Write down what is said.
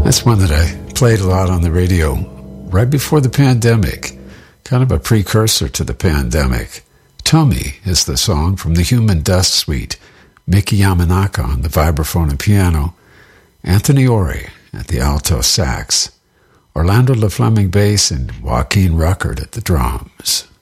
That's one that I played a lot on the radio right before the pandemic, kind of a precursor to the pandemic. Tummy is the song from the Human Dust Suite. Mickey Yamanaka on the vibraphone and piano, Anthony Ori at the alto sax, Orlando LaFleming bass, and Joaquin Ruckert at the drums.